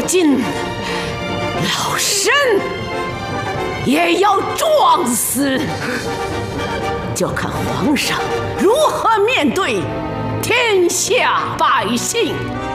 今老身也要撞死，就看皇上如何面对天下百姓。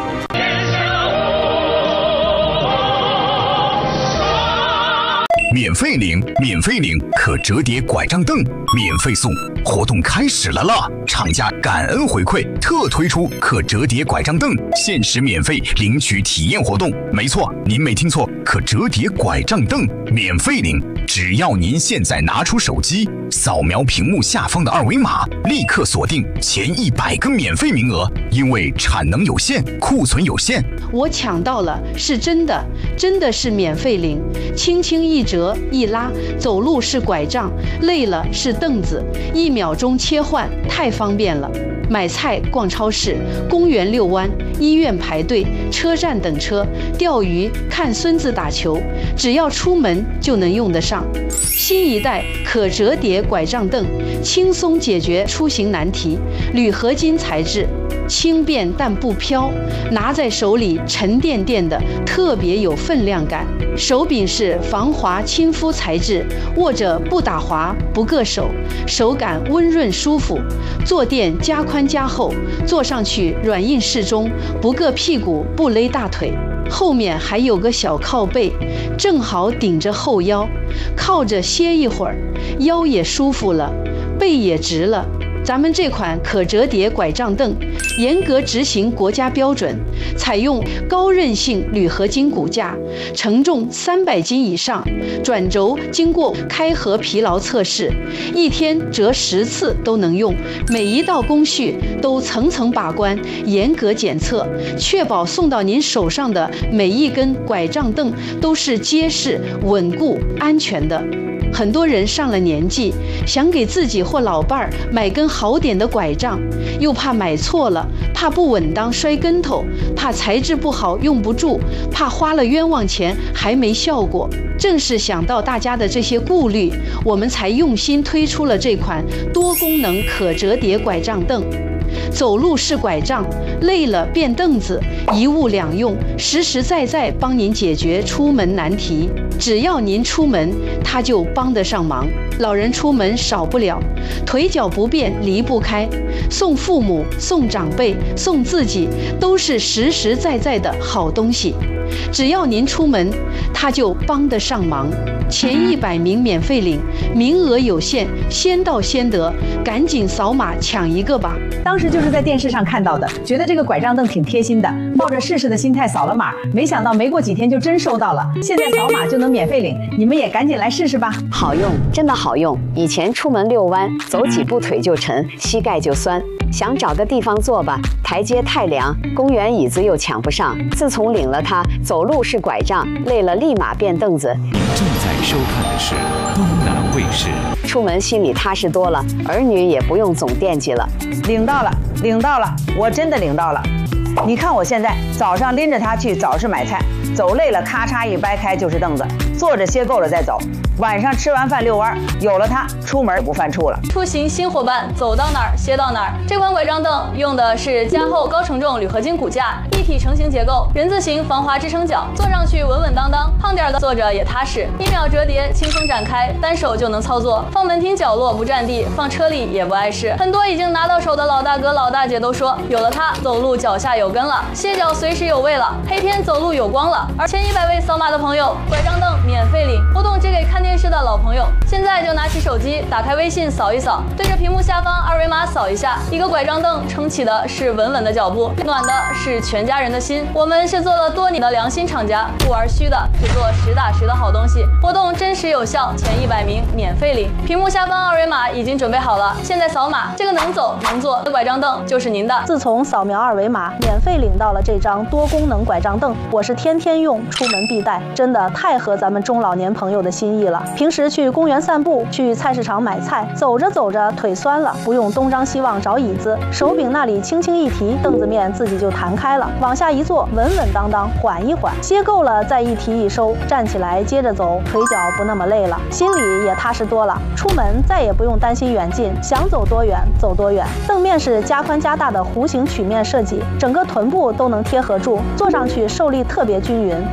免费领，免费领可折叠拐杖凳，免费送，活动开始了啦！厂家感恩回馈，特推出可折叠拐杖凳，限时免费领取体验活动。没错，您没听错，可折叠拐杖凳免费领，只要您现在拿出手机，扫描屏幕下方的二维码，立刻锁定前100个免费名额。因为产能有限，库存有限， 我抢到了，是真的，真的是免费领，轻轻一折一拉，走路是拐杖，累了是凳子，1秒钟切换，太方便了。买菜、逛超市、公园遛弯、医院排队、车站等车、钓鱼、看孙子打球，只要出门就能用得上。新一代可折叠拐杖凳，轻松解决出行难题。铝合金材质，轻便但不飘，拿在手里沉甸甸的，特别有分量感。手柄是防滑亲肤材质，握着不打滑不硌手，手感温润舒服。坐垫加宽加厚，坐上去软硬适中，不硌屁股不勒大腿。后面还有个小靠背，正好顶着后腰，靠着歇一会儿，腰也舒服了，背也直了。咱们这款可折叠拐杖凳严格执行国家标准，采用高韧性铝合金骨架，承重300斤以上，转轴经过开合疲劳测试，1天折10次都能用，每一道工序都层层把关，严格检测，确保送到您手上的每一根拐杖凳都是结实、稳固、安全的。很多人上了年纪，想给自己或老伴儿买根好点的拐杖，又怕买错了，怕不稳当摔跟头，怕材质不好用不住，怕花了冤枉钱还没效果。正是想到大家的这些顾虑，我们才用心推出了这款多功能可折叠拐杖凳。走路是拐杖，累了变凳子，一物两用，实实在在帮您解决出门难题。只要您出门，它就帮得上忙。老人出门少不了，腿脚不便离不开，送父母、送长辈、送自己，都是实实在在的好东西。只要您出门，它就帮得上忙。前100名免费领，名额有限，先到先得，赶紧扫码抢一个吧！ 当时就是在电视上看到的，觉得这个拐杖凳挺贴心的，抱着试试的心态扫了码，没想到没过几天就真收到了。现在扫码就能免费领，你们也赶紧来试试吧！ 好用，真的好用。以前出门遛弯，走几步腿就沉，膝盖就酸。想找个地方坐吧，台阶太凉，公园椅子又抢不上。自从领了它，走路是拐杖，累了立马变凳子。 您正在收看的是东南卫视。 出门心里踏实多了，儿女也不用总惦记了。 领到了，领到了，我真的领到了。你看我现在早上拎着它去早市买菜，走累了咔嚓一掰开就是凳子，坐着歇够了再走。晚上吃完饭遛弯，有了它，出门也不犯怵了。 出行新伙伴，走到哪儿歇到哪儿。这款拐杖凳用的是加厚高承重铝合金骨架，一体成型结构，人字形防滑支撑脚，坐上去稳稳当当。胖点的坐着也踏实，1秒折叠，轻松展开，单手就能操作。放门厅角落不占地，放车里也不碍事。很多已经拿到手的老大哥老大姐都说，有了它，走路脚下有根了，歇脚随时有位了，黑天走路有光了。而前100位扫码的朋友，拐杖凳免费领，活动只给看电视的老朋友，现在就拿起手机，打开微信扫一扫，对着屏幕下方二维码扫一下，一个拐杖凳撑起的是稳稳的脚步，暖的是全家人的心。我们是做了多年的良心厂家，不玩虚的，只做实打实的好东西。活动真实有效，前100名免费领。屏幕下方二维码已经准备好了，现在扫码，这个能走能坐的拐杖凳就是您的。 自从扫描二维码，免费领到了这张多功能拐杖凳，我是天天用，出门必带，真的太合咱们中老年朋友的心意了。平时去公园散步，去菜市场买菜，走着走着腿酸了，不用东张西望找椅子，手柄那里轻轻一提，凳子面自己就弹开了，往下一坐，稳稳当当，缓一缓，歇够了再一提一收，站起来接着走，腿脚不那么累了，心里也踏实多了。出门再也不用担心远近，想走多远走多远。凳面是加宽加大的弧形曲面设计，整个臀部都能贴合住，坐上去受力特别均匀，